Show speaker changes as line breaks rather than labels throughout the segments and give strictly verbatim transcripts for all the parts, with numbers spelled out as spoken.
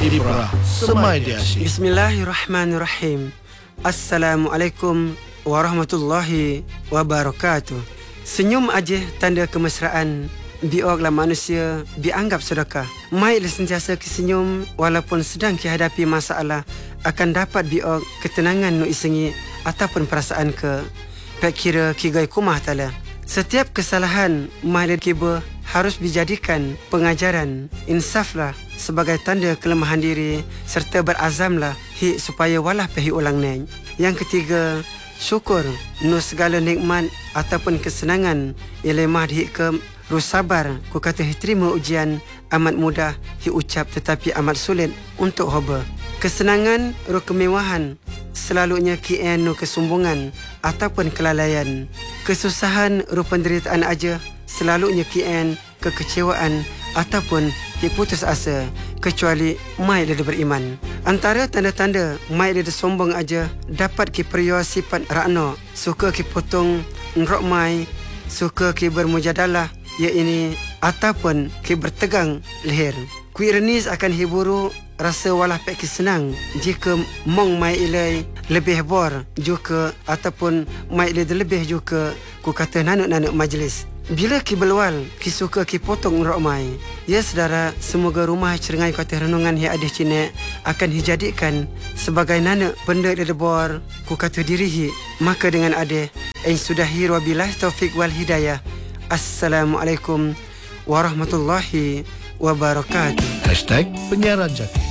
Ibrah Semai di Asyik.
Bismillahirrahmanirrahim. Assalamualaikum warahmatullahi wabarakatuh. Senyum aja tanda kemesraan. Bioklah manusia dianggap sedekah. Maiklah sentiasa kesenyum walaupun sedang dihadapi masalah, akan dapat biok ketenangan nu isengi ataupun perasaan ke. Pek kira kigai kumah tala. Setiap kesalahan mahal kiba harus dijadikan pengajaran. Insaflah sebagai tanda kelemahan diri serta berazamlah hi supaya walah pehi ulang neng. Yang ketiga, syukur nu segala nikmat ataupun kesenangan yang lemah hi ke ru sabar ku kata hi terima ujian amat mudah hi ucap tetapi amat sulit untuk hoba. Kesenangan ru kemewahan selalunya kian nu kesombongan ataupun kelalaian. Kesusahan ru penderitaan aja selalunya kian kekecewaan ataupun diputus asa, kecuali mai dia beriman. Antara tanda-tanda mai dia sombong aja dapat ki periwa sifat rakno, suka ki potong ngrok mai, suka ki bermujadalah ya ini ataupun ki bertegang leher. Ku ironis akan hiburu rasa walah pek senang jika mong mai ilai lebih bor juga ataupun mai ilai lebih juga ku kata nanuk-nanuk majlis. Bila ki belwal, ki suka ki potong ngrok mai. Ya saudara, semoga rumah cerengai kata renungan yang ada cina akan dijadikan sebagai nanuk benda di debor ku kata dirihi. Maka dengan ada yang sudahi wabillahi taufik wal hidayah. Assalamualaikum warahmatullahi wabarakatuh.
Hashtag Penyiaran Jaki.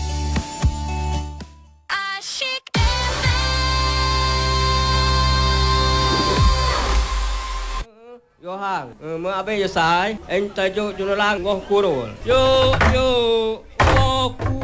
Yo hang, uh, mak abang yo sai, en tajuk junulang ngoh kurul. Yo yo.